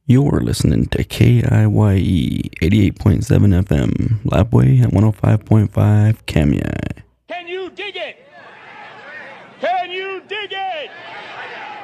You're listening to KIYE 88.7 FM, Labway at 105.5 Kamia. Can you dig it? Can you dig it?